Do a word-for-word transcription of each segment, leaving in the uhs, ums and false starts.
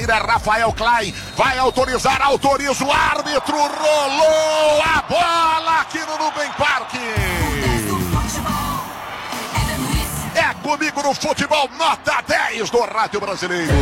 Rafael Klein vai autorizar, autoriza o árbitro, rolou a bola aqui no Nubem Parque. É comigo no futebol, nota dez do Rádio Brasileiro.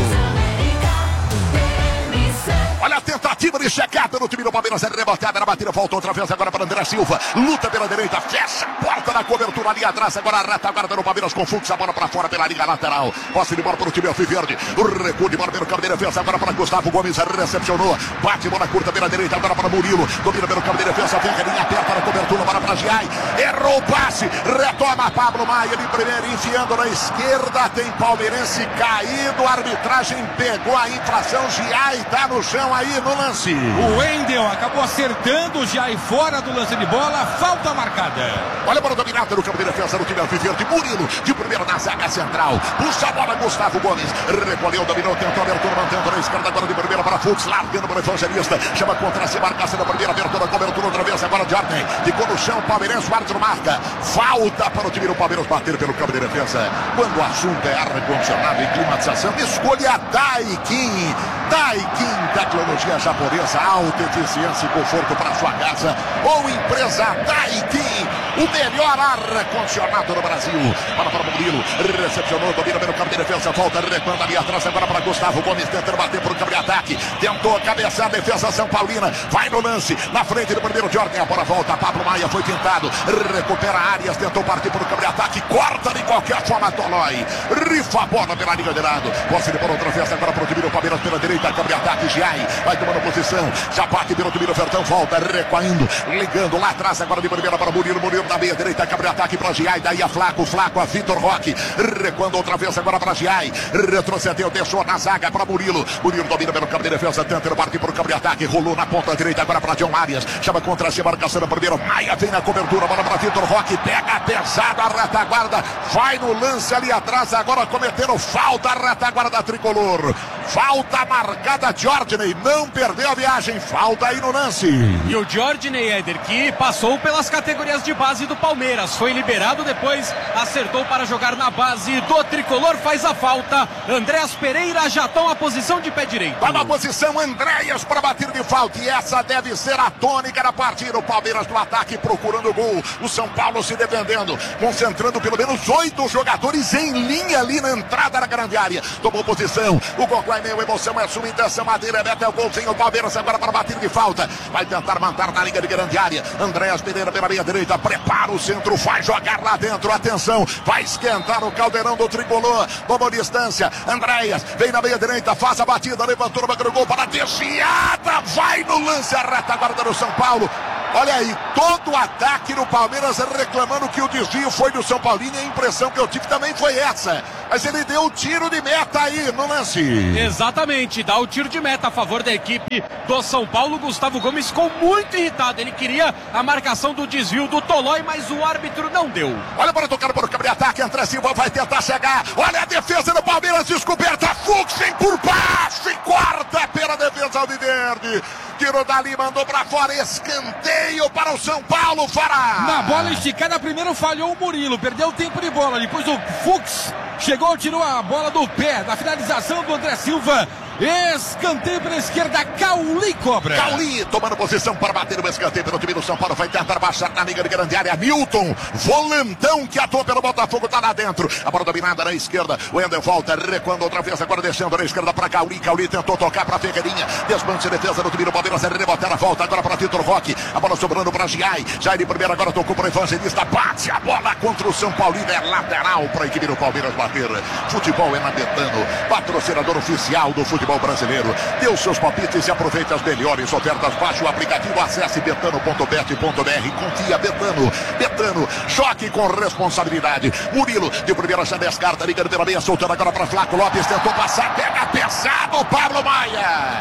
Olha a tentativa de chegada no time do Palmeiras, é rebotada na batida, volta outra vez agora para André Silva, luta pela direita, fecha a porta da cobertura ali atrás, agora a retaguarda no Palmeiras com Fux, a bola para fora pela linha lateral, posse de bola para o time Alviverde, o recuo de bola pelo campo de defesa, agora para Gustavo Gomes, recepcionou, bate bola curta pela direita, agora para Murilo, domina pelo campo de defesa, vem a linha aperta na cobertura, bola para Giai, errou o passe, retoma Pablo Maia de primeira, enfiando na esquerda, tem palmeirense caído, a arbitragem pegou a infração, Giai está no chão aí no lance. O Wendel acabou acertando já e fora do lance de bola, falta marcada. Olha para o dominado no campo de defesa do time Alviverde, Murilo de primeiro na zaga central, puxa a bola Gustavo Gomes, recolheu, dominou, tentou abertura, mantendo na esquerda agora de primeira para Fux, largando para o Evangelista, chama contra se marcação da primeira, abertura, cobertura outra vez, agora Jordan, ficou no chão, Palmeirense, o árbitro marca, falta para o time do Palmeiras bater pelo campo de defesa. Quando o assunto é ar-condicionado e climatização, escolha a Daikin, Daikin, tecnologia japonesa, alta eficiência e conforto para sua casa, ou empresa Daikin, o melhor ar-condicionado do Brasil. Para para o Murilo, recepcionou, domina pelo campo de defesa, volta, recuando ali atrás, agora para Gustavo Gomes, tentando bater para o campo de ataque, tentou cabeçar a defesa São Paulina, vai no lance, na frente do primeiro Jordan, a bola volta, Pablo Maia foi tentado, recupera Arias, tentou partir para o campo de ataque, corta de qualquer forma, Tolói, rifa a bola pela linha de lado, posse de bola outra vez, agora para o time do Palmeiras pela direita, campo de ataque, Giai, vai tomando posição, já bate pelo time do Vertão, volta, recuando, ligando lá atrás, agora de primeira para Murilo, Murilo na meia direita, campo de ataque para Giai, daí a Flaco, Flaco, a Vitor Roque, recuando outra vez agora para Giai, retrocedeu, deixou na zaga para Murilo, Murilo domina pelo campo de defesa, tenta partir para o campo de ataque, rolou na ponta direita agora para John Arias, chama contra a marcação do primeiro, Maia vem na cobertura, bola para Vitor Roque, pega pesado a retaguarda, vai no lance ali atrás, agora cometeram falta a retaguarda tricolor, falta marcada, Jordan, não perdeu a viagem, falta aí no lance. E o Jordan, Éder, que passou pelas categorias de base do Palmeiras, foi liberado depois, acertou para jogar na base do tricolor, faz a falta, Andréas Pereira já toma a posição de pé direito. Tá na posição Andréas para bater de falta, e essa deve ser a tônica da partida, o Palmeiras no ataque procurando o gol, o São Paulo se defendendo, concentrando pelo menos oito jogadores em linha ali na entrada da grande área, tomou posição, o Gogó é meu, emoção é sua intenção, Madeira, mete o golzinho, o Palmeiras agora para bater de falta, vai tentar mandar na linha de grande área, Andréas Pereira pela meia direita, prepara o centro, vai jogar lá dentro, atenção, vai esquentar o caldeirão do tricolor, tomou distância, Andréas, vem na meia direita, faz a batida, levantou, no gol para a desviada, vai no lance, a retaguarda do São Paulo. Olha aí, todo o ataque no Palmeiras reclamando que o desvio foi do São Paulino, e a impressão que eu tive também foi essa. Mas ele deu o tiro de meta aí no lance. Exatamente, dá o tiro de meta a favor da equipe do São Paulo. Gustavo Gomes ficou muito irritado, ele queria a marcação do desvio do Tolói, mas o árbitro não deu. Olha para tocar por câmera de ataque, André Silva vai tentar chegar. Olha a defesa do Palmeiras, descoberta, Fux vem por baixo e corta pela defesa alviverde. Tirou dali, mandou para fora, escanteio para o São Paulo, Fará. Na bola esticada, primeiro falhou o Murilo, perdeu tempo de bola, depois o Fux chegou, tirou a bola do pé, na finalização do André Silva. Escanteio pela esquerda, Cauli cobra. Cauli tomando posição para bater o escanteio pelo time do São Paulo. Vai tentar baixar na liga de grande área. Milton, volantão que atuou pelo Botafogo, tá lá dentro. A bola dominada na esquerda. O Wendel volta, recuando outra vez, agora descendo na esquerda para Cauli. Cauli tentou tocar para Figueirinha. Desmanche a defesa do time do Palmeiras. Rebotar a volta agora para Vitor Roque. A bola sobrando para Giai. Giai de primeira, agora tocou para o Evangelista. Bate a bola contra o São Paulino. É lateral para a equipe do Palmeiras bater. Futebol é na Betano, patrocinador oficial do futebol brasileiro. Dê os seus palpites e aproveite as melhores ofertas. Baixe o aplicativo, acesse betano ponto bet ponto br. Confia, Betano. Betano, choque com responsabilidade. Murilo, de primeira, já descarta, ligando pela meia, soltando agora para Flaco Lopes, tentou passar, pega pesado, Pablo Maia.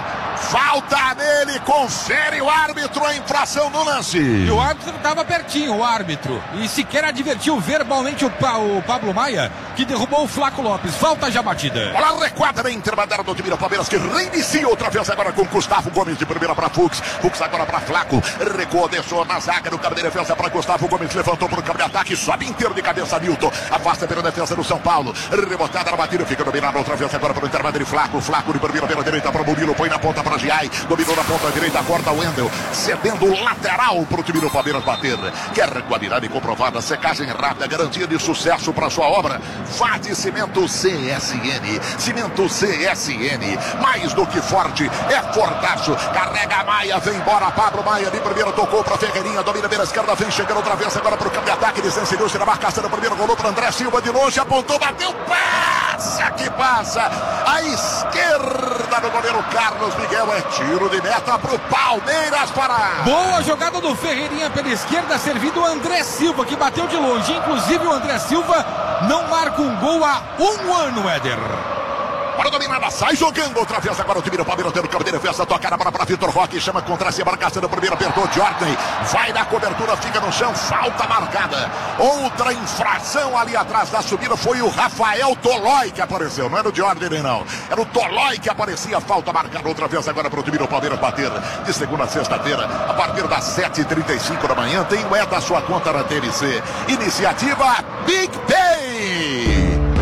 falta nele, confere o árbitro a infração no lance. E o árbitro estava pertinho, o árbitro, e sequer advertiu verbalmente o, pa, o Pablo Maia, que derrubou o Flaco Lopes. Falta já batida. Bola recuada na intermediária do time do Palmeiras, que reinicia outra vez agora com Gustavo Gomes de primeira para Fux. Fux agora para Flaco, recuou, deixou na zaga do campo de defesa para Gustavo Gomes, levantou para o campo de ataque, sobe inteiro de cabeça Milton, afasta pela defesa do São Paulo, rebotada na batida, fica dominado outra vez agora para o intermediário de Flaco. Flaco de primeira pela direita para o Murilo, põe na ponta para Giai, dominou na ponta direita, corta o Wendel, cedendo o lateral para o time do Palmeiras bater. Quer qualidade comprovada, secagem rápida, garantia de sucesso para sua obra? Vá de Cimento C S N. Cimento C S N, mais do que forte, é fortaço. Carrega a Maia, vem embora Pablo Maia, de primeira tocou para Ferreirinha, domina pela esquerda, vem chegando outra vez agora para o campo de ataque, licenciou-se na marcação do primeiro, rolou para André Silva de longe, apontou, bateu, passa que passa, a esquerda do goleiro Carlos Miguel, é tiro de meta para o Palmeiras parar. Boa jogada do Ferreirinha pela esquerda, servindo o André Silva, que bateu de longe. Inclusive o André Silva não marca um gol há um ano, Éder. Bora dominada, sai jogando outra vez agora o time do Palmeiras dentro do campo de defesa, toca na bola para Vitor Roque, chama contra si, marcação do primeiro, apertou Jordan, vai na cobertura, fica no chão, falta marcada. Outra infração ali atrás da subida foi o Rafael Tolói que apareceu, não era o Jordan não, era o Tolói que aparecia, falta marcada outra vez agora para o time do Palmeiras bater, de segunda a sexta-feira, a partir das sete e trinta e cinco da manhã, tem o E da sua conta na T N C, iniciativa Big Pay.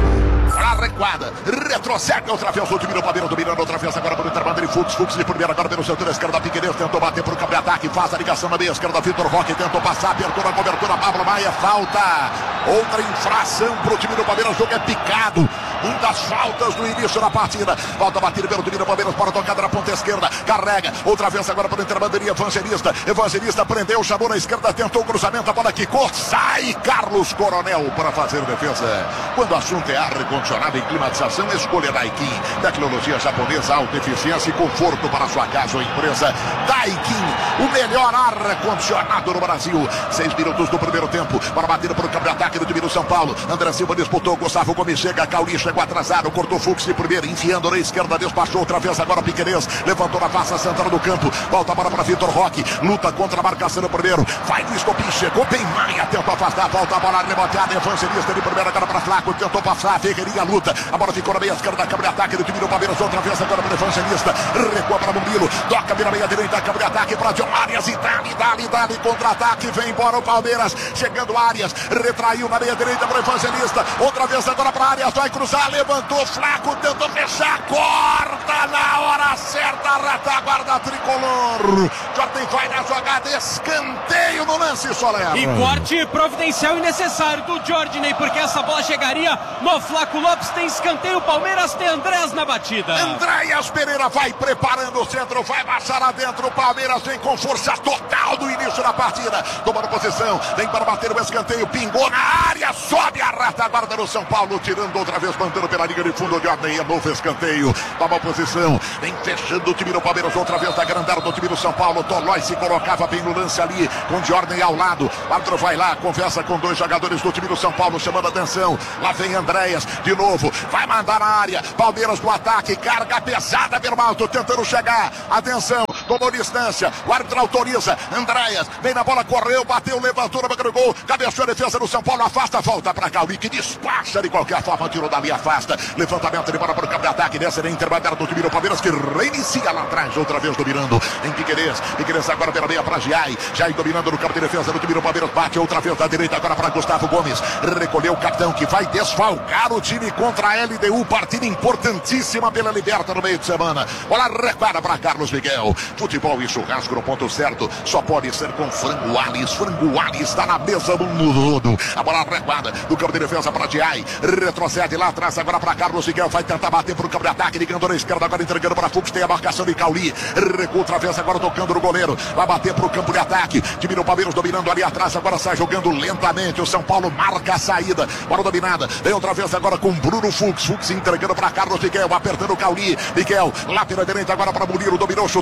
A recuada, retrocede outra vez o time do Palmeiras, dominando outra vez agora para o intermediário Fux, Fux de primeira agora pelo setor esquerda, Piqueires tentou bater para o campo de ataque, faz a ligação na meia esquerda, Vitor Roque tentou passar, apertou na cobertura, Pablo Maia, falta, outra infração para o time do Palmeiras, o jogo é picado, muitas faltas no início da partida, falta batida pelo time do Palmeiras, para a tocada na ponta esquerda, carrega, outra vez agora para o intermediário Evangelista, Evangelista prendeu, chamou na esquerda, tentou o cruzamento, a bola quicou, sai Carlos Coronel para fazer defesa, quando o assunto é ar-condicionado e climatização, escolha Daikin, tecnologia japonesa, alta eficiência e conforto para sua casa ou empresa. Daikin, o melhor ar-condicionado no Brasil. Seis minutos do primeiro tempo, para bater para o campo de ataque do time do São Paulo. André Silva disputou, Gustavo Gomes chega, Cauli chegou atrasado, cortou Fux de primeira, enfiando na esquerda, despachou outra vez agora Piqueires, levantou na face central do campo, volta a bola para Vitor Roque, luta contra a marcação do primeiro, vai no escopim, chegou bem Maia, tentou afastar, volta a bola reboteada, Evangelista de primeira agora para Flaco, tentou passar, Ferreirinha luta, a bola ficou na meia esquerda, câmara de ataque do time do Palmeiras, outra vez agora para o Evangelista, recua para Murilo, toca vira meia direita, câmara de ataque para John Arias, e dali, dali, dali, contra-ataque, vem embora o Palmeiras, chegando Arias, retraiu na meia direita para o Evangelista, outra vez agora para Arias, vai cruzar, levantou, Flaco, tentou fechar, corta na hora certa, a retaguarda tricolor, Jordan vai na jogada, escanteio no lance, Soler. E corte providencial e necessário do Jordan, porque essa bola chegaria no Flaco Lopes, tem escanteio, Palmeiras tem Andrés na batida. Andréas Pereira vai preparando o centro, vai baixar lá dentro, o Palmeiras vem com força total do início da partida, tomando posição, vem para bater o escanteio, pingou na área, sobe a retaguarda do São Paulo, tirando outra vez, mantendo pela linha de fundo de ordem, é novo escanteio, toma posição, vem fechando o time do Palmeiras, outra vez da grandada do time do São Paulo, Tolói se colocava bem no lance ali, com de ordem ao lado, o árbitro vai lá, conversa com dois jogadores do time do São Paulo, chamando a atenção, lá vem Andréas, de novo, vai mandar na área, Palmeiras no ataque, carga pesada pelo alto, tentando chegar, atenção, tomou distância, o árbitro autoriza, Andréas, vem na bola, correu, bateu, levantou na boca do gol, cabeçou a defesa do São Paulo, afasta, volta para Cauli, que despacha de qualquer forma, tirou dali, afasta, levantamento de bola para o campo de ataque, desce na intermediária do time do Palmeiras, que reinicia lá atrás, outra vez dominando, em Piqueires, Piqueires agora pela meia para Giai, Giai dominando no campo de defesa do time do Palmeiras, bate outra vez da direita agora para Gustavo Gomes, recolheu o capitão, que vai desfalcar o time contra a L D U, partida importantíssima pela Liberta no meio de semana, bola recuada para Carlos Miguel, futebol e churrasco no ponto certo, só pode ser com Frango Alis, Frango Alis está na mesa do mundo, a bola recuada do campo de defesa para Giai, retrocede lá atrás agora para Carlos Miguel, vai tentar bater para o campo de ataque, ligando na esquerda, agora entregando para Fux, tem a marcação de Cauli, recua outra vez agora tocando no goleiro, vai bater para o campo de ataque, time do Palmeiras dominando ali atrás, agora sai jogando lentamente, o São Paulo marca a saída, bola dominada, vem outra vez agora com Bruno Fux, Fux entregando para Carlos Miguel, apertando o Cauli, Miguel, lá pela direita agora para Murilo, dominou, chutou, pá,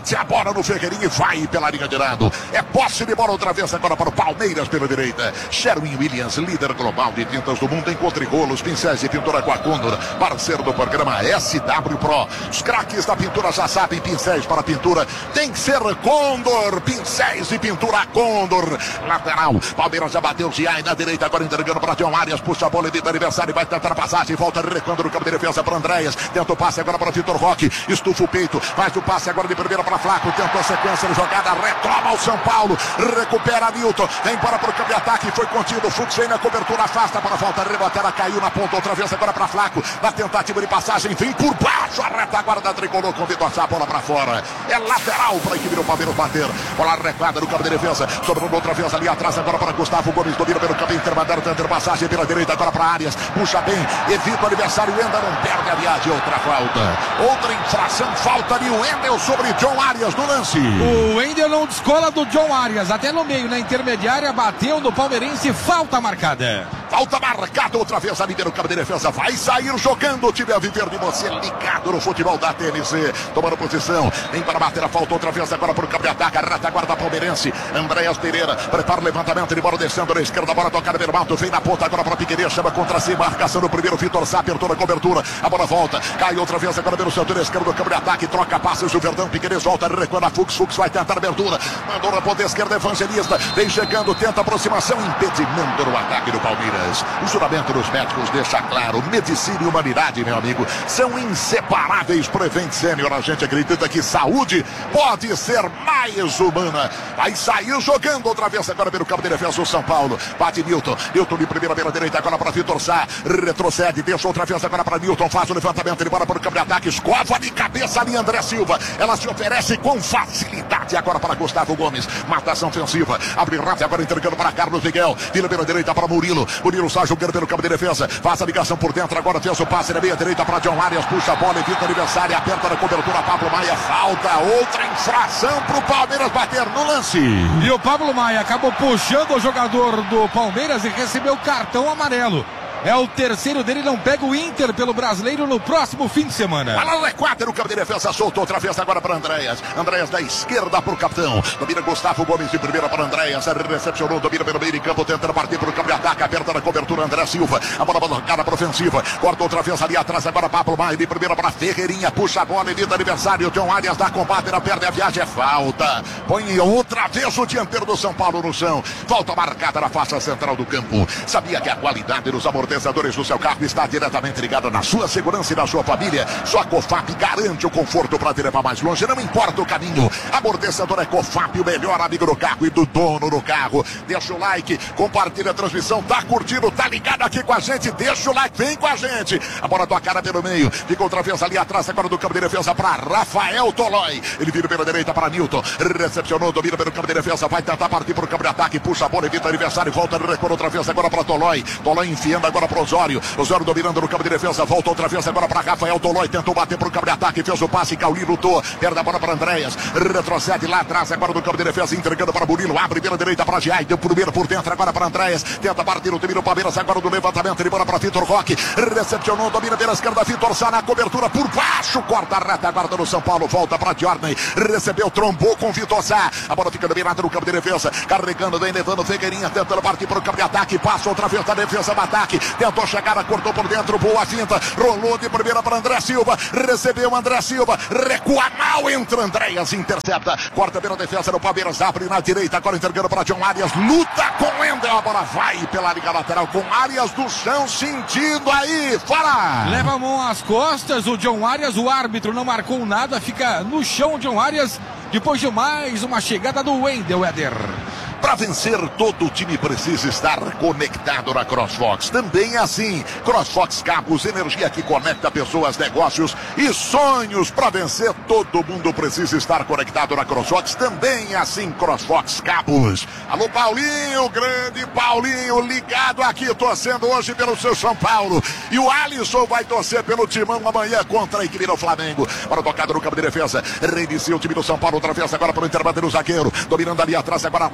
bate a bola no Ferreirinha e vai pela linha de lado. É posse de bola outra vez agora para o Palmeiras pela direita. Sherwin Williams, líder global de tintas do mundo, encontre rolos, pincéis e pintura com a Condor, parceiro do programa S W Pro. Os craques da pintura já sabem, pincéis para pintura tem que ser Condor, pincéis e pintura Condor. Lateral, Palmeiras já bateu o Giai na direita, agora entregando para John Arias, puxa a bola, evita adversário, vai tentar a passagem, volta recuando no campo de defesa para Andréas, tenta o passe agora para Vitor Roque, estufa o peito, faz o passe agora de primeira para Flaco, tenta a sequência de jogada, retoma o São Paulo, recupera Nilton, vem para o campo de ataque, foi contido, Fux vem na cobertura, afasta para a falta, rebatera, caiu na ponta, outra vez agora para Flaco, na tentativa de passagem, vem por baixo, a retaguarda tricolor, convida a bola para fora, é lateral para a equipe do Palmeiras bater, bola recuada no campo de defesa, sobrando outra vez ali atrás, agora para Gustavo Gomes, domina pelo campo intermediário, tenta passagem pela direita, agora para Arias, puxa bem, evita o adversário, ainda não perde a viagem, outra falta, outra infração, falta de Wendel sobre John Arias no lance. O Wendel não descola do John Arias, até no meio, na intermediária, bateu no palmeirense, falta marcada. Falta marcada outra vez ali pelo campo de defesa, vai sair jogando o time Alviverde, você ligado no futebol da T N C, tomando posição, vem para bater a falta outra vez agora para o campo de ataque, a retaguarda palmeirense, Andréas Pereira, prepara o levantamento, de bola descendo na esquerda, bola tocada pelo alto, vem na ponta agora para Piqueires, chama contra si, marcação no primeiro, Vitor Sá, apertou na cobertura, a bola volta, cai outra vez agora pelo setor esquerdo do campo de ataque, troca passes, o Verdão, Piqueires volta, recuando a Fux, Fux vai tentar a abertura, mandou na ponta esquerda, Evangelista, vem chegando, tenta aproximação, impedimento no ataque do Palmeiras. O juramento dos médicos deixa claro, medicina e humanidade, meu amigo, são inseparáveis. Prevent Sênior, a gente acredita que saúde pode ser mais humana. Vai sair jogando outra vez agora pelo campo de defesa o São Paulo. Bate Nilton, Nilton de primeira pela direita agora para Vitor Sá, retrocede, deixa outra vez agora para Nilton, faz o levantamento, ele bora para o campo de ataque, escova de cabeça ali André Silva, ela se oferece com facilidade agora para Gustavo Gomes, matação ofensiva, abre rápido agora entregando para Carlos Miguel, vira pela direita para Murilo, Murilo sai jogando pelo campo de defesa, faz a ligação por dentro, agora fez o passe na meia direita para John Arias, puxa a bola, evita o adversário, aperta na cobertura, Pablo Maia, falta, outra infração para o Palmeiras bater no lance. E o Pablo Maia acabou puxando o jogador do Palmeiras e recebeu cartão amarelo. É o terceiro dele, não pega o Inter pelo Brasileiro no próximo fim de semana. Bola é quatro no campo de defesa, soltou outra vez agora para Andréas. Andréas da esquerda para o capitão. Domina Gustavo Gomes de primeira para Andréas. Recepcionou, domina pelo meio de campo, tentando partir para o campo de ataque. Aperta na cobertura André Silva. A bola colocada para ofensiva. Corta outra vez ali atrás agora Pablo Maia de primeira para Ferreirinha. Puxa a bola, evita adversário. John Arias dá combate, não perde a viagem, é falta. Põe outra vez o dianteiro do São Paulo no chão. Falta marcada na faixa central do campo. Sabia que a qualidade dos amortecedores do seu carro está diretamente ligada na sua segurança e na sua família. Só a Cofap garante o conforto para te levar mais longe, não importa o caminho. Amortecedor é Cofap, o melhor amigo do carro e do dono do carro. Deixa o like, compartilha a transmissão, tá curtindo, tá ligado aqui com a gente, deixa o like, vem com a gente. A bola tocada pelo meio, fica outra vez ali atrás agora do campo de defesa para Rafael Tolói. Ele vira pela direita para Nilton, recepcionou, domina pelo campo de defesa, vai tentar partir para o campo de ataque, puxa a bola, evita o adversário, volta, recua outra vez agora para Tolói. Tolói enfiando agora para Osório. Osório dominando no campo de defesa, volta outra vez agora para Rafael Tolói, tentou bater para o campo de ataque, fez o passe, Cauli lutou, perde a bola para Andréas, retrocede lá atrás agora do campo de defesa, entregando para Murilo, abre pela direita para Giai, deu primeiro por dentro agora para Andréas, tenta partir o time do Palmeiras agora do levantamento, ele bola para Vitor Roque, recepcionou, domina pela esquerda, Vitor Sá na cobertura por baixo, corta a reta agora do São Paulo, volta para Diorney, recebeu, trombou com Vitor Sá, a bola fica dominada no campo de defesa, carregando, vem levando Figueirinha, tentando partir para o campo de ataque, passa outra vez da defesa do ataque, tentou chegar, cortou por dentro, boa finta, rolou de primeira para André Silva, recebeu André Silva, recua mal, entra Andréas, intercepta, corta pela defesa do Palmeiras, abre na direita, agora entregando para John Arias, luta com Wendel, a bola vai pela liga lateral, com Arias do chão, sentindo aí, fala! Leva a mão às costas, o John Arias, o árbitro não marcou nada, fica no chão o John Arias, depois de mais uma chegada do Wendel, Éder. Para vencer, todo o time precisa estar conectado na CrossFox. Também é assim. CrossFox Cabos, energia que conecta pessoas, negócios e sonhos. Para vencer, todo mundo precisa estar conectado na CrossFox. Também é assim, CrossFox Cabos. Alô, Paulinho, grande Paulinho, ligado aqui, torcendo hoje pelo seu São Paulo. E o Alisson vai torcer pelo Timão amanhã contra a equipe do Flamengo. Para o tocado no campo de defesa, reinicia o time do São Paulo outra vez agora para o intervalo do zagueiro. Dominando ali atrás agora Rafael Tolói.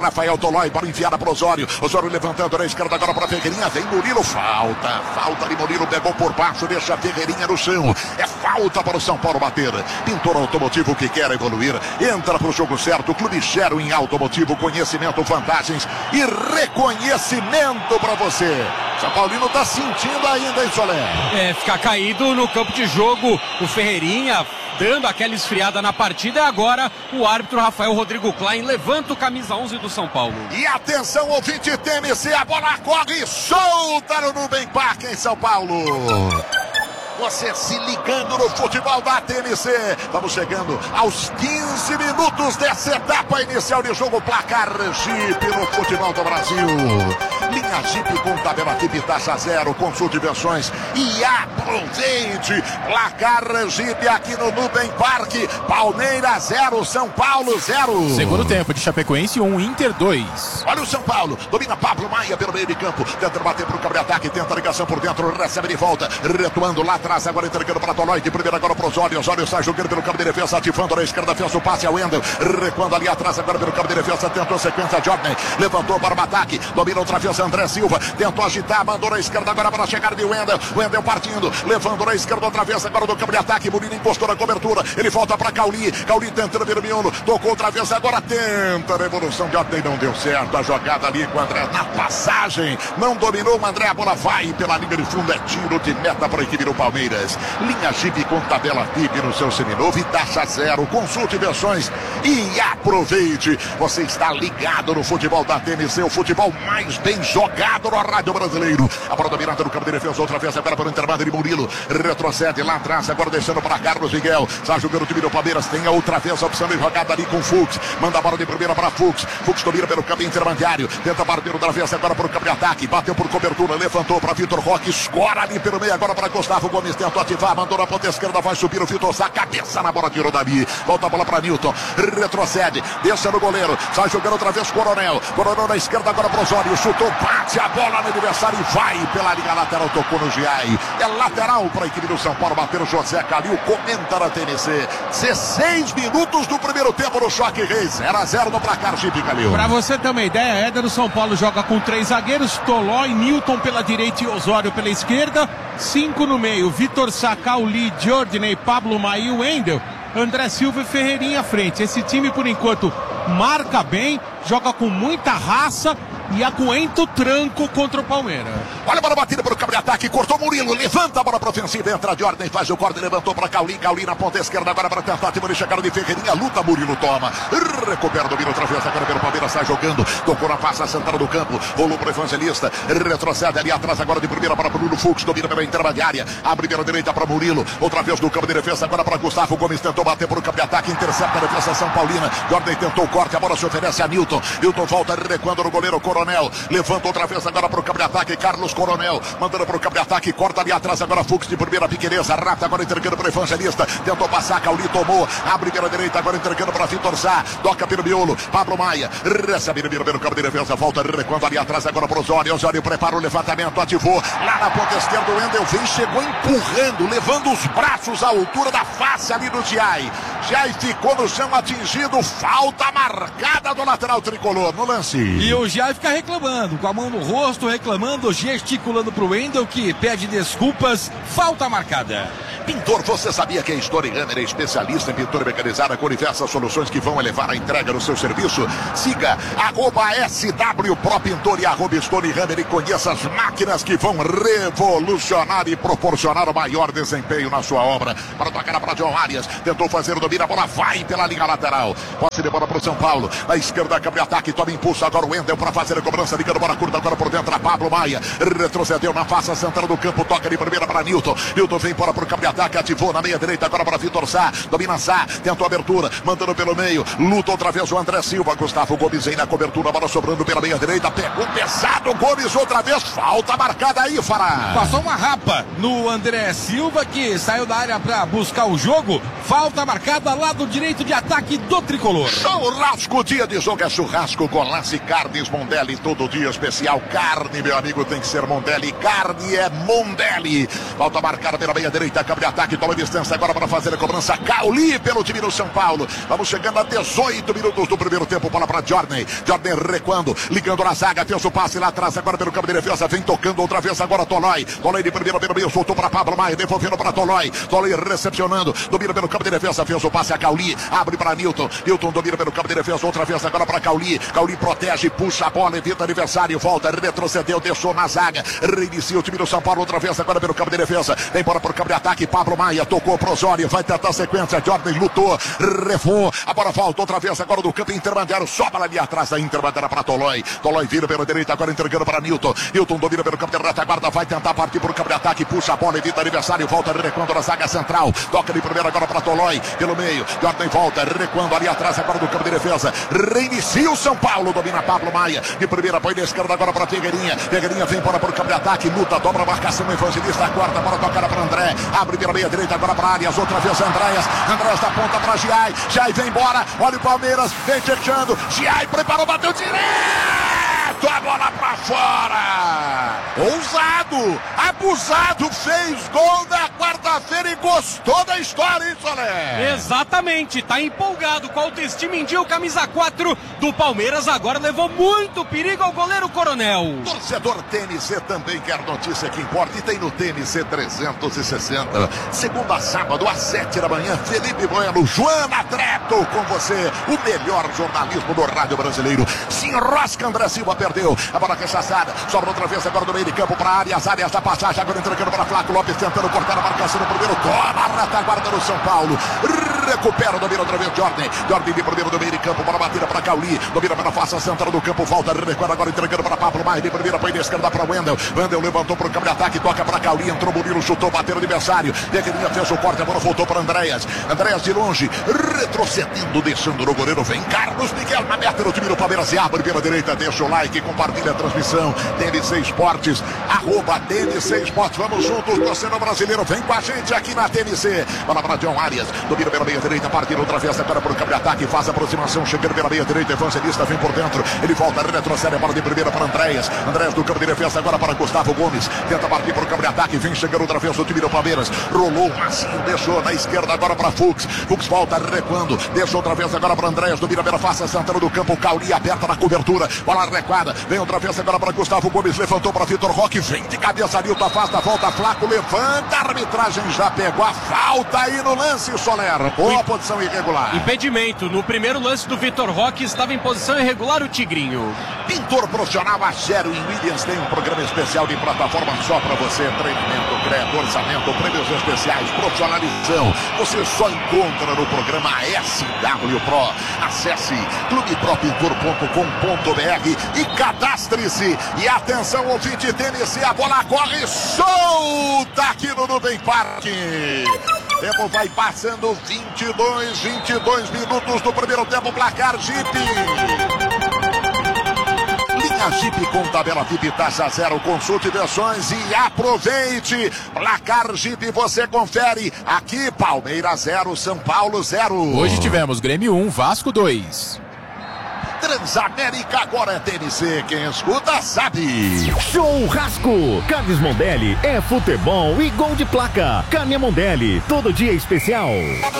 Tolói, para enfiar para Osório. Osório levantando na esquerda agora para Ferreirinha. Vem Murilo, falta. Falta de Murilo, pegou por baixo, deixa a Ferreirinha no chão. É falta para o São Paulo bater. Pintor Automotivo que quer evoluir. Entra para o jogo certo. Clube Chero em Automotivo. Conhecimento, vantagens e reconhecimento para você. São Paulino está sentindo ainda, hein, Solé? É, ficar caído no campo de jogo. O Ferreirinha dando aquela esfriada na partida. E agora o árbitro Rafael Rodrigo Klein levanta o camisa onze do São Paulo. E atenção, ouvinte T M C, a bola corre solta no Nubem Parque em São Paulo. Você se ligando no futebol da T M C. Vamos chegando aos quinze minutos dessa etapa inicial de jogo. Placar Jeep no futebol do Brasil. Linha Jeep com tabela Jeep taxa zero. Consulte versões e aproveite. Placar Jeep aqui no Nubem Parque. Palmeiras zero, São Paulo zero. Segundo tempo de Chapecoense um, Inter dois. Olha o São Paulo. Domina Pablo Maia pelo meio de campo. Tenta bater para o cabre-ataque. Tenta a ligação por dentro. Recebe de volta. Retomando lá atrás. Agora entregando para Tolói. De primeira agora para o Osório. Osório sai jogando pelo campo de defesa. Ativando na esquerda. Fez o passe ao Wendel. Recuando ali atrás. Agora pelo campo de defesa. Tentou a sequência. Jordan levantou para o ataque. Domina outra vez André Silva. Tentou agitar. Mandou na esquerda agora para chegar de Wendel. Wendel partindo. Levando na esquerda outra vez. Agora do campo de ataque. Murilo encostou na cobertura. Ele volta para Cauli. Cauli tentando ver o miolo. Tocou outra vez. Agora tenta a revolução. Jordan não deu certo. A jogada ali com o André na passagem. Não dominou o André. A bola vai pela linha de fundo. É tiro de meta para a equipe do Palmeiras. Linha Jeep com tabela T I P no seu seminovo e taxa zero. Consulte versões e aproveite. Você está ligado no futebol da T M C, o futebol mais bem jogado no rádio brasileiro. A bola dominada no campo de defesa, outra vez agora para o intervalo de Murilo. Retrocede lá atrás, agora deixando para Carlos Miguel. Está jogando o time do Palmeiras. Tem a outra vez a opção de jogada ali com o Fux. Manda a bola de primeira para Fux. Fux domina pelo caminho intermediário. Tenta bater outra vez agora para o campo de ataque. Bateu por cobertura, levantou para Vitor Roque. Escora ali pelo meio agora para Gustavo Gomes. Tentou ativar, mandou na ponta esquerda. Vai subir o Vitor Sá. Cabeça na bola, tirou Davi. Volta a bola para Newton. Retrocede. Deixa no goleiro. Sai jogando outra vez Coronel. Coronel na esquerda agora para o Osório. Chutou, bate a bola no adversário e vai pela linha lateral. Tocou no Giai. É lateral para a equipe do São Paulo. Bater o José Calil. Comenta na T N C. dezesseis minutos do primeiro tempo no Choque Reis. zero a zero no placar, Jeep Calil. Para você ter uma ideia, Éder, o São Paulo joga com três zagueiros. Tolói, Newton pela direita e Osório pela esquerda. Cinco no meio. Vitor Sá, Cauli, Jordan, Pablo Maia e Wendel. André Silva e Ferreirinha à frente. Esse time, por enquanto, marca bem, joga com muita raça e aguenta o tranco contra o Palmeiras. Olha a bola batida para o campo de ataque, cortou Murilo, levanta a bola para ofensiva, entra Jordan, faz o corte, levantou para Cauli, Cauli na ponta esquerda, agora para tentativa de chegada de Ferreirinha, luta, Murilo toma, recupera, domina outra vez, agora pelo Palmeiras, sai jogando, tocou na face central do campo, rolou para o Evangelista, retrocede ali atrás, agora de primeira para Bruno Fux, domina pela intermediária, abre pela direita para Murilo, outra vez no campo de defesa, agora para Gustavo Gomes, tentou bater para o campo de ataque, intercepta a defesa São Paulina, Jordan tentou o corte, a bola se oferece a Newton, Newton volta recuando no goleiro Coronel, levanta outra vez agora para o campo de ataque, Carlos Coronel, mandando para o campo de ataque, corta ali atrás agora Fux de primeira, pequeneza, rata agora entregando para o Evangelista, tentou passar, Cauli tomou, abre pela direita, agora entregando para Vitor Sá, toca pelo miolo, Pablo Maia, recebe no pelo campo de defesa, volta recuando ali atrás agora para o Osório, Osório prepara o levantamento, ativou, lá na ponta esquerda o Wendel vem, chegou empurrando, levando os braços à altura da face ali do Giai, Giai ficou no chão atingido, falta marcada do lateral tricolor no lance. E o Giai fica reclamando, com a mão no rosto, reclamando, gesticulando pro Wendel, que pede desculpas, falta marcada. Pintor, você sabia que a Stone Hammer é especialista em pintura mecanizada com diversas soluções que vão elevar a entrega do seu serviço? Siga arroba S W Pro Pintor e arroba Stone Hammer e conheça as máquinas que vão revolucionar e proporcionar o maior desempenho na sua obra. Para tocar para John Arias, tentou fazer o domínio, a bola vai pela linha lateral. Posse de bola para o São Paulo, na esquerda, câmbio de ataque, toma impulso agora o Wendel para fazer a cobrança, ligando bola curta agora por dentro a Pablo Maia, retrocedeu na face central do campo, toca de primeira para Newton, Newton vem para o câmbio de ataque, ativou na meia direita agora para Vitor Sá, domina Sá, tentou a abertura, mandando pelo meio, luta outra vez o André Silva, Gustavo Gomes aí na cobertura, bola sobrando pela meia direita, pegou pesado, Gomes outra vez, falta marcada aí, Fará. Passou uma rapa no André Silva, que saiu da área para buscar o jogo, falta marcada cada lado direito de ataque do tricolor. Churrasco, dia de jogo é churrasco, golaço e carnes Mondelli, todo dia especial. Carne, meu amigo, tem que ser Mondelli. Carne é Mondelli. Falta marcada pela meia direita, câmbio de ataque, toma distância agora para fazer a cobrança. Cauli pelo time do São Paulo. Vamos chegando a dezoito minutos do primeiro tempo. Bola para Jordan. Jordan recuando, ligando na zaga, fez o passe lá atrás, agora pelo campo de defesa, vem tocando outra vez agora Tolói. Tolói de primeira pelo meio, soltou para Pablo Maia, devolvendo para Tolói. Tolói recepcionando, domina pelo campo de defesa, fez o passe a Cauli, abre para Newton. Newton domina pelo campo de defesa, outra vez agora para Cauli. Cauli protege, puxa a bola, evita adversário, volta, retrocedeu, deixou na zaga, reinicia o time do São Paulo, outra vez agora pelo campo de defesa, vem embora pro campo de ataque, Pablo Maia tocou pro Osório, vai tentar a sequência, Jordan lutou, refou, a bola volta outra vez agora do campo intermediário, sobra ali atrás da intermediária para Tolói. Tolói vira pela direita, agora entregando para Newton. Newton domina pelo campo de retaguarda, vai tentar partir pro campo de ataque, puxa a bola, evita adversário, volta recuando na zaga central, toca de primeira agora para Tolói, pelo meio, Jordan volta, recuando ali atrás agora do campo de defesa, reinicia o São Paulo, domina Pablo Maia, de primeira põe na esquerda agora para Figueirinha, Figueirinha vem para pro campo de ataque, luta, dobra a marcação, Evangelista, corta, bola tocada para André, abre pela meia direita agora para Arias, outra vez Andréas, Andréas da ponta para Giai, Giai vem embora, olha o Palmeiras, vem fechando, Giai preparou, bateu direto, a bola para fora, ousado, abusado, fez gol na quarta-feira e gostou da história, hein, Solé? Exatamente, tá empolgado com a autoestima em dia, o camisa quatro do Palmeiras agora levou muito perigo ao goleiro Coronel. Torcedor T N C também quer notícia que importa e tem no T N C trezentos e sessenta. Segunda a sábado, às sete da manhã, Felipe Bueno, Joana Treto com você, o melhor jornalismo do rádio brasileiro. Se enrosca, André Silva perdeu, a bola rechaçada, sobra outra vez agora do meio de campo para Arias, Arias da passagem, agora entregando para Flaco Lopes, tentando cortar a marcação no primeiro, toma a retaguarda do São Paulo, recupera o domínio outra vez, Jordan, Jordan de primeiro do meio de campo, para batida para Cauli, domina pela face central do campo, volta, recuada agora entregando para Pablo Maia, de primeira põe na esquerda para Wendel, Wendel levantou para o campo de ataque, toca para Cauli, entrou Murilo, chutou, bateu o adversário, Pequeninha fez o corte, a bola voltou para Andréas, Andréas de longe, retrocedendo, deixando no goleiro, vem Carlos Miguel na meta do time do Palmeiras, se abre pela direita, deixa o like, compartilha a transmissão, T N C Esportes, arroba T N C Esportes, vamos juntos, torcedor brasileiro, vem com a gente aqui na T N C, bola para John Arias, domina pela meia direita, partindo outra vez agora para o campo de ataque, faz a aproximação, chegando pela meia direita, Evangelista vem por dentro, ele volta, retrocede a bola de primeira para Andréas, Andréas do campo de defesa agora para Gustavo Gomes, tenta partir para o campo de ataque, vem chegando outra vez o time do Palmeiras, rolou, macio, deixou na esquerda agora para Fux, Fux volta recuando, deixou outra vez agora para Andréas, domina pela face central do campo, Cauli aperta na cobertura, bola recuada, vem outra vez agora para Gustavo Gomes, levantou para Vitor Roque, vem de cabeça, Nilton afasta, volta, Flaco, levanta, a arbitragem já pegou a falta aí no lance, Soler, ou a posição irregular. Impedimento, no primeiro lance do Vitor Roque estava em posição irregular o Tigrinho. Pintor profissional a Zero em Williams tem um programa especial de plataforma só para você, treinamento, crédito, orçamento, prêmios especiais, profissionalização, você só encontra no programa S W Pro. Acesse clube pro pintor ponto com ponto br e cadastre-se. E atenção, ouvinte T N C, a bola corre solta aqui no Nuvem Parque. Tempo vai passando, vinte e dois, vinte e dois minutos do primeiro tempo, placar Jeep. Linha Jeep com tabela V I P, taxa zero, consulte versões e aproveite. Placar Jeep, você confere. Aqui, Palmeiras zero, São Paulo zero. Hoje tivemos Grêmio um, Vasco dois. Transamérica agora é T N C, quem escuta sabe. Churrasco, Carnes Mondelli é futebol e gol de placa. Carne Mondelli, todo dia especial.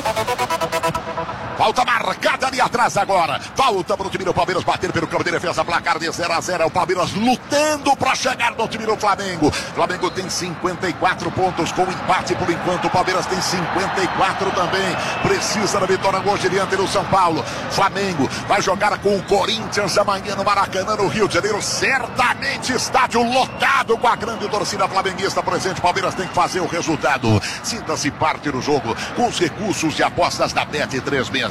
Falta marcada ali atrás agora. Falta para o time do Palmeiras bater pelo campo de defesa. Placar de zero a zero. É o Palmeiras lutando para chegar no time do Flamengo. Flamengo tem cinquenta e quatro pontos com empate por enquanto. O Palmeiras tem cinquenta e quatro também. Precisa da vitória hoje diante do São Paulo. Flamengo vai jogar com o Corinthians amanhã no Maracanã, no Rio de Janeiro. Certamente estádio lotado com a grande torcida flamenguista presente. Palmeiras tem que fazer o resultado. Sinta-se parte do jogo com os recursos e apostas da Bet trezentos e sessenta e cinco.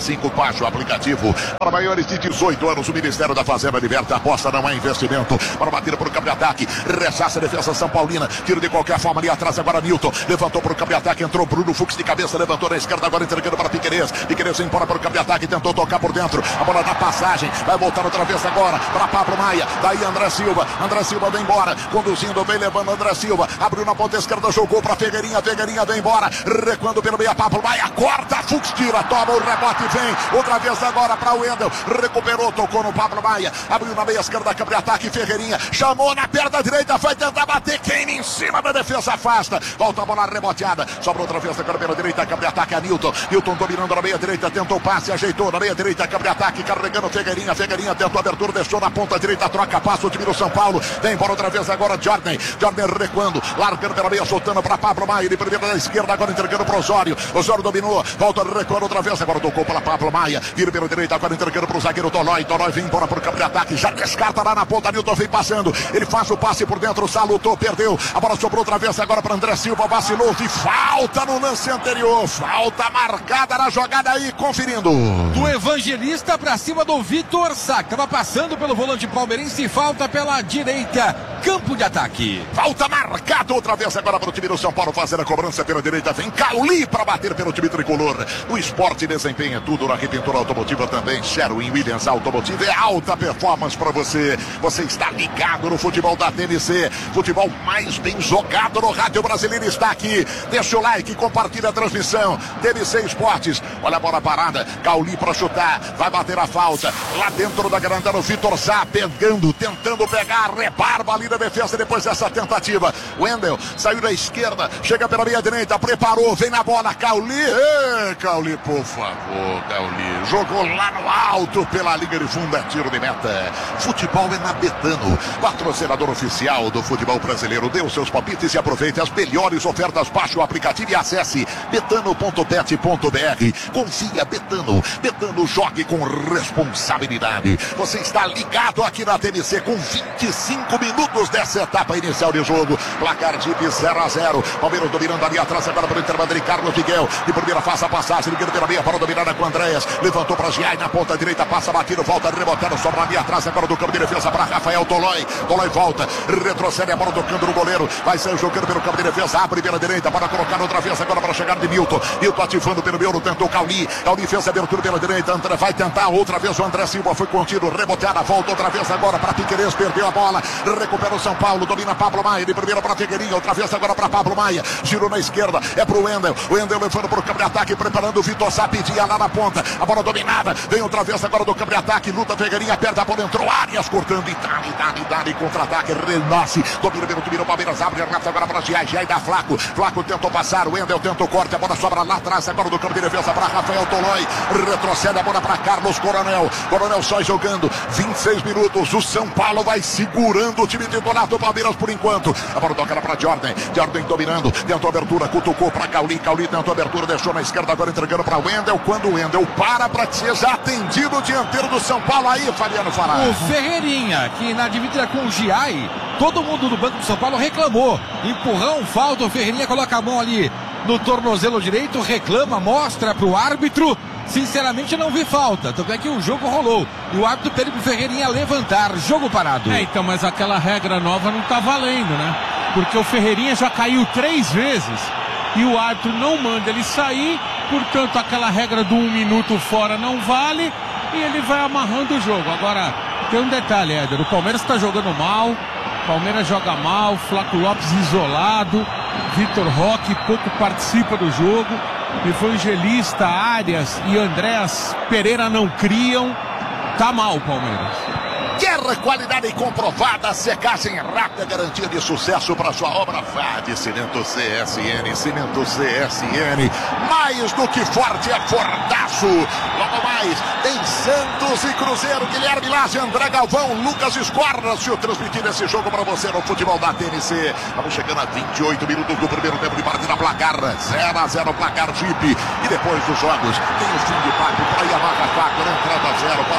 cinco, baixe o aplicativo. Para maiores de dezoito anos, o Ministério da Fazenda liberta, aposta não é investimento. Para bater para o campo de ataque, rechaça a defesa São Paulina, tiro de qualquer forma ali atrás agora Newton, levantou para o campo de ataque, entrou Bruno Fux de cabeça, levantou na esquerda, agora entregando para Piquerez. Piquerez embora para o campo de ataque, tentou tocar por dentro, a bola na passagem, vai voltar outra vez agora para Pablo Maia, daí André Silva, André Silva vem embora, conduzindo, vem levando André Silva, abriu na ponta esquerda, jogou para Figueirinha, Figueirinha vem embora, recuando pelo meio, Pablo Maia, corta, Fux tira, toma o rebote, vem, outra vez agora para o Wendel, recuperou, tocou no Pablo Maia, abriu na meia esquerda, campo de ataque, Ferreirinha, chamou na perna direita, vai tentar bater, queima em cima da defesa, afasta, volta a bola reboteada, sobra outra vez agora pela direita, campo de ataque a Newton, Newton dominando na meia direita, tentou o passe, ajeitou na meia direita, campo de ataque, carregando Figueirinha, Figueirinha tentou a abertura, deixou na ponta direita, troca, passa o time do São Paulo, vem embora outra vez agora Jordan, Jordan recuando, largando pela meia, soltando para Pablo Maia, de primeira da esquerda, agora entregando para o Osório, Osório dominou, volta recuando outra vez, agora tocou para Pablo Maia, vira pela direita, agora entregando para o zagueiro Tolói, Tolói vem embora para o campo de ataque, já descarta lá na ponta, Newton vem passando, ele faz o passe por dentro, salutou, perdeu, a bola sobrou outra vez agora para André Silva, vacilou, e falta no lance anterior, falta marcada na jogada aí, conferindo. Do Evangelista para cima do Vitor Sá, que estava passando pelo volante palmeirense, falta pela direita, campo de ataque. Falta marcada outra vez agora para o time do São Paulo fazer a cobrança pela direita, vem Cauli para bater pelo time tricolor. O esporte desempenha tudo na Repintura Automotiva também, Sherwin Williams Automotiva, é alta performance para você. Você está ligado no futebol da T N C, futebol mais bem jogado no rádio brasileiro está aqui. Deixa o like, compartilha a transmissão. T N C Esportes, olha a bola parada, Cauli para chutar, vai bater a falta, lá dentro da grandona o Vitor Sá pegando, tentando pegar, rebarba ali na defesa depois dessa tentativa. Wendel saiu da esquerda, chega pela meia direita, preparou, vem na bola, Cauli, Ei, Cauli, por favor, Cauli, jogou lá no alto pela linha de fundo, é tiro de meta. Futebol é na Betano, patrocinador oficial do futebol brasileiro. Dê os seus palpites e aproveite as melhores ofertas. Baixe o aplicativo e acesse betano ponto bet ponto br. Confia, Betano. Betano, jogue com responsabilidade. Você está ligado aqui na T N C com vinte e cinco minutos dessa etapa inicial de jogo. Placar de zero a zero. Palmeiras dominando ali atrás agora para o intervalo. Carlos Miguel de primeira faz a passagem, ligando pela meia para dominar com Andréas. Levantou para Giai na ponta direita, passa batido, volta rebotando, sobra ali atrás agora do campo de defesa para Rafael Tolói. Tolói volta, retrocede a bola tocando no goleiro, vai sair jogando pelo campo de defesa, abre pela direita para colocar outra vez agora para chegar de Milton. Milton ativando pelo meio, tentou Cauli. Cauli fez a abertura pela direita, André vai tentar outra vez o André Silva, foi contido, reboteada, volta outra vez agora para Piquerez, perdeu a bola, recupera o São Paulo, domina Pablo Maia, de primeira para Figueirinha, outra vez agora para Pablo Maia, girou na esquerda, é pro Wendel, o Wendel levando para o campo de ataque, preparando o Vitor Sá, pedia lá na ponta, a bola dominada, vem outra vez agora do campo de ataque, luta Figueirinha, aperta a bola, entrou Arias cortando, e dá-lhe, dá-lhe, dá-lhe, contra-ataque, renasce, domina pelo domina o Palmeiras, abre, rafa agora para Giai, Giai dá Flaco, Flaco tentou passar, o Wendel tentou corte, a bola sobra lá atrás, agora do campo de defesa para Rafael Tolói, retrocede a bola para Carlos Coronel, Coronel só jogando, vinte e seis minutos, o São Paulo vai segurando o time titular do Palmeiras por enquanto, a bola toca para Jordan, Jordan dominando, tentou abertura, cutucou para Cauli, Cauli tentou abertura, deixou na esquerda, agora entregando para Wendel, quando o Wendel para para ser já atendido o dianteiro do São Paulo, aí Fabiano Fará. O Ferreirinha, que na dividida com o Giai, todo mundo do banco do São Paulo reclamou, empurrão, falta, o Ferreirinha coloca a mão ali no tornozelo direito, reclama, mostra pro árbitro, sinceramente não vi falta, tanto é que o jogo rolou, e o árbitro pede pro Ferreirinha levantar, jogo parado. É, então, mas aquela regra nova não tá valendo, né? Porque o Ferreirinha já caiu três vezes, e o árbitro não manda ele sair, portanto aquela regra do um minuto fora não vale, e ele vai amarrando o jogo. Agora, tem um detalhe, Éder, o Palmeiras está jogando mal, o Palmeiras joga mal, Flaco Lopes isolado, Vitor Roque pouco participa do jogo, Evangelista, Arias e Andréas Pereira não criam, tá mal o Palmeiras. Quer qualidade comprovada, secagem rápida, garantia de sucesso para sua obra? Vá de Cimento C S N, Cimento C S N, mais do que forte, é fortaço. Logo mais, tem Santos e Cruzeiro, Guilherme Laje, André Galvão, Lucas Escorra, se eu transmitir esse jogo para você no futebol da T N C. Estamos chegando a vinte e oito minutos do primeiro tempo de partida, placar zero a zero, placar Jeep. E depois dos jogos, tem o fim de papo para Yamaha Factor, entrada zero, parcelas de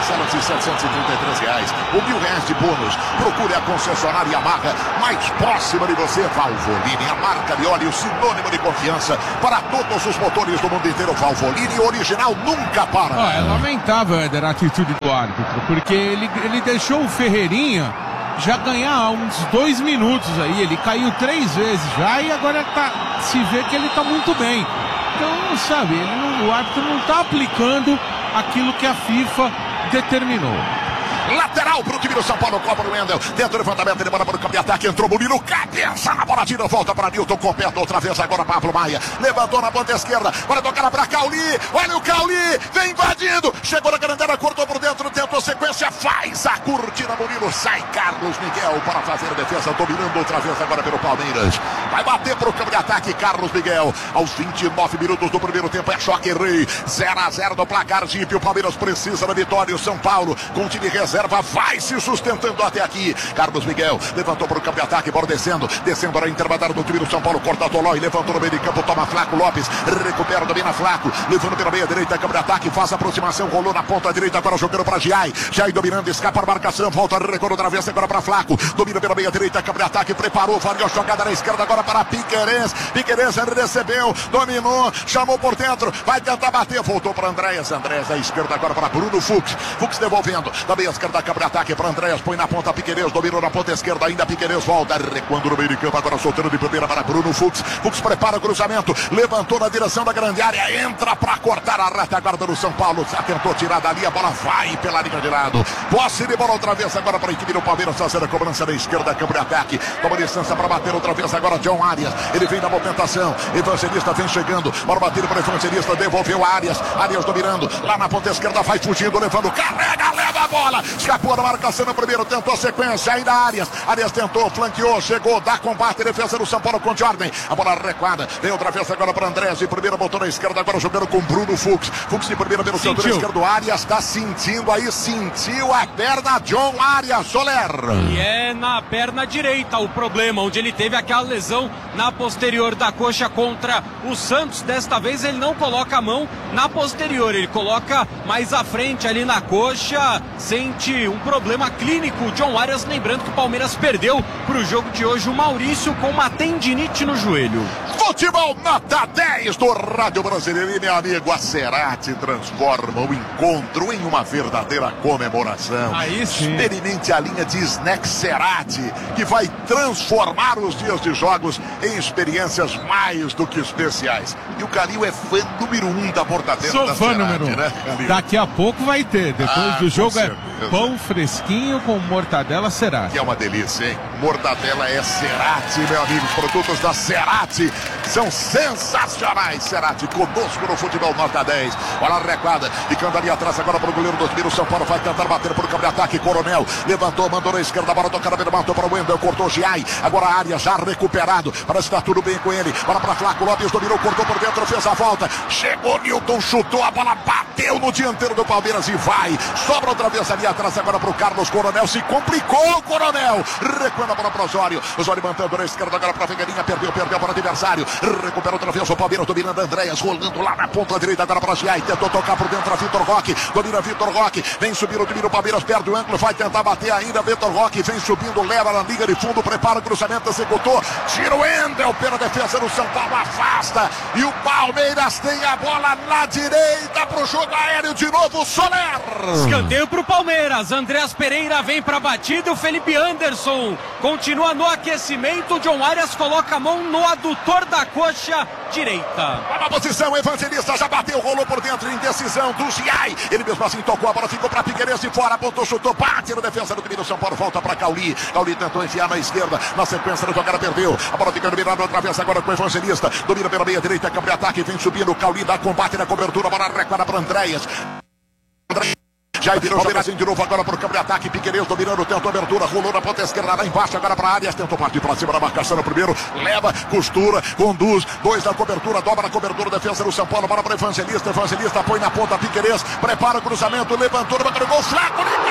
setecentos e trinta e três reais ou mil reais de bônus. Procure a concessionária Yamaha mais próxima de você. Valvoline, a marca de óleo sinônimo de confiança para todos os motores do mundo inteiro. Valvoline original nunca para. Ah, é lamentável, Éder, a atitude do árbitro, porque ele, ele deixou o Ferreirinha já ganhar uns dois minutos aí. Ele caiu três vezes já e agora tá, se vê que ele tá muito bem. Então, sabe, ele não, o árbitro não tá aplicando aquilo que a FIFA determinou. Lateral para o time do São Paulo, Copa do Wendel. Dentro do levantamento, ele manda para o campo de ataque. Entrou Murilo, cabeça na bola, tira, volta para Nilton, completo outra vez. Agora Pablo Maia, levantou na ponta esquerda. Agora tocar para Cauli. Olha o Cauli, vem invadindo. Chegou na grandela, cortou por dentro, tentou sequência, faz a curtida. Murilo, sai Carlos Miguel para fazer a defesa, dominando outra vez agora pelo Palmeiras. Vai bater para o campo de ataque, Carlos Miguel. Aos vinte e nove minutos do primeiro tempo, é choque rei. zero a zero no placar, Jeep. O Palmeiras precisa da vitória. O São Paulo, com o time reserva, vai se sustentando até aqui. Carlos Miguel levantou para o campo de ataque, bola descendo, descendo para a intermediária do time do São Paulo, corta Toló e levantou no meio de campo, toma Flaco Lopes, recupera, domina Flaco, levando pela meia direita, campo de ataque, faz a aproximação, rolou na ponta direita, agora jogando para Giai, Giai dominando, escapa a marcação, volta, recorre outra vez, agora para Flaco, domina pela meia direita, campo de ataque, preparou, variou a jogada na esquerda, agora para Piquerez, Piquerez recebeu, dominou, chamou por dentro, vai tentar bater, voltou para Andréas, Andréas da esquerda, agora para Bruno Fux, Fux devolvendo, da meia esquerda, campo de ataque para Andréas, põe na ponta Piquerez, dominou na ponta esquerda, ainda Piquerez volta, recuando no meio de campo, agora soltando de primeira para Bruno Fux, Fux prepara o cruzamento, levantou na direção da grande área, entra para cortar a retaguarda do São Paulo, já tentou tirar dali, a bola vai pela linha de lado, posse de bola outra vez agora para a equipe do Palmeiras, fazer a cobrança da esquerda, campo de ataque, toma distância para bater outra vez agora John Arias, ele vem na movimentação, Evangelista vem chegando, bora bater para Evangelista, devolveu Arias, Arias dominando, lá na ponta esquerda vai fugindo, levando, carrega, leva a bola, escapou da marcação no primeiro, tentou a sequência, ainda Arias, Arias tentou, flanqueou, chegou, dá combate, defesa do São Paulo com Jordan, a bola recuada, vem outra vez agora para Andrés, de primeira botou na esquerda, agora jogando com Bruno Fux, Fux de primeira pelo setor esquerdo, Arias está sentindo aí, sentiu a perna, John Arias, Soler. E é na perna direita o problema, onde ele teve aquela lesão na posterior da coxa contra o Santos, desta vez ele não coloca a mão na posterior, ele coloca mais à frente ali na coxa, sente um problema clínico, John Arias, lembrando que o Palmeiras perdeu para o jogo de hoje o Maurício com uma tendinite no joelho. Futebol nota dez do Rádio Brasileiro e meu amigo, a Cerati transforma o encontro em uma verdadeira comemoração. Aí sim. Experimente a linha de Snack Cerati, que vai transformar os dias de jogos em experiências mais do que especiais. E o Calil é fã número um da mortadela Sou da fã Cerati, número um. né, Calil? Daqui a pouco vai ter, depois Ah, do jogo com é certeza. pão fresquinho com mortadela Cerati. Que é uma delícia, hein? Mortadela é Cerati, meu amigo. Os produtos da Cerati são sensacionais. Cerati conosco no futebol nota dez. Olha a recuada, ficando ali atrás agora para o goleiro dos Miros. São Paulo vai tentar bater por campo de ataque. Coronel levantou, mandou na esquerda, bola tocada pelo matou para o Wendel, cortou Giai. Agora a área já recuperado. Parece que está tudo bem com ele. Bola para Flaco Lopes, dominou, cortou por dentro, fez a volta. Chegou Nilton, chutou, a bola bateu no dianteiro do Palmeiras e vai. Sobra outra vez ali atrás agora para o Carlos Coronel. Se complicou o Coronel. Recuando a bola para o Osório. Osório mantendo na esquerda agora para a Figueirinha. Perdeu, perdeu para o adversário. Recupera outra vez o Palmeiras, dominando Andréas, rolando lá na ponta direita agora para Giai. Tentou tocar por dentro a Vitor Roque. Domina Vitor Roque. Vem subindo, domina o Palmeiras, perde o ângulo, vai tentar bater ainda. Vitor Roque vem subindo, leva na liga de fundo, prepara o cruzamento, executou. Tira o Wendel pela defesa do São Paulo, afasta. E o Palmeiras tem a bola na direita para o jogo aéreo de novo, Soler. Escanteio para o Palmeiras, Andréas Pereira vem para a batida, o Felipe Anderson continua no aquecimento, o John Arias coloca a mão no adutor da coxa direita. Na posição, Evangelista já bateu, rolou por dentro, indecisão do Giai. Ele mesmo assim tocou, a bola ficou para Figueirense de fora, apontou, chutou, bate na defesa do time do São Paulo, volta para Cauli. Cauli tentou enfiar na esquerda, na sequência da jogada perdeu. A bola fica dominada outra vez agora com o Evangelista. Domina pela meia direita, campo de ataque, vem subindo. Cauli dá combate na cobertura, a bola recuada para Andréas. Andréas. Já virou Palmeiras de novo agora para o campo de ataque. Piquerez dominando, tentou abertura, rolou na ponta esquerda, lá embaixo agora para a área. Tentou partir para cima da marcação no primeiro. Leva, costura, conduz. Dois na cobertura, dobra na cobertura. Defesa do São Paulo, bola para o Evangelista. Evangelista põe na ponta, Piquerez prepara o cruzamento, levantou, bateu gol, Flaco de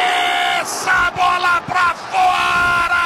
cabeça, bola para fora.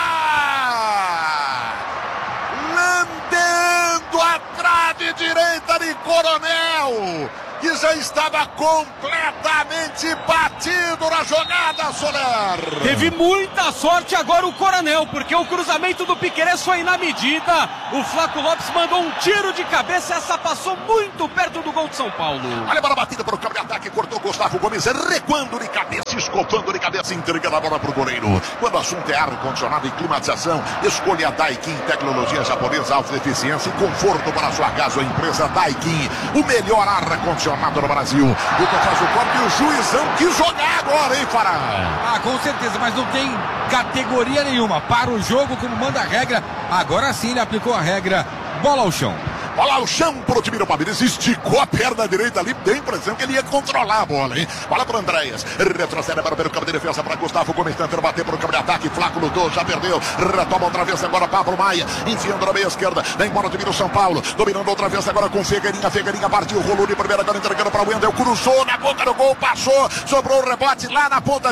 Lambendo a trave direita de Coronel. que já estava completamente batido na jogada, Soler. Teve muita sorte agora o Coronel, porque o cruzamento do Piquerez foi na medida. O Flaco Lopes mandou um tiro de cabeça, essa passou muito perto do gol de São Paulo. Olha a bola batida para o campo de ataque, cortou Gustavo Gomes, recuando de cabeça, escopando de cabeça, entregando a bola para o goleiro. Quando o assunto é ar-condicionado e climatização, escolha a Daikin, tecnologia japonesa, alta eficiência e conforto para a sua casa ou empresa. Daikin, o melhor ar-condicionado no Brasil. O que faz o corte e o juizão quis jogar agora, hein, Fará? Ah, com certeza, mas não tem categoria nenhuma. Para o jogo, como manda a regra. Agora sim ele aplicou a regra. Bola ao chão. Bola ao chão pro time do Palmeiras, esticou a perna direita ali, tem a impressão que ele ia controlar a bola, hein? Bola pro Andréas, retrocede para o campo de defesa para Gustavo Gomes, tentando bater pro campo de ataque, Flaco lutou, já perdeu, retoma outra vez agora Pablo Maia, enfiando na meia esquerda, vem embora o time do São Paulo, dominando outra vez agora com Figueirinha, Figueirinha partiu, rolou de primeira, agora entregando para o Wendel, cruzou na boca do gol, passou, sobrou o rebote lá na ponta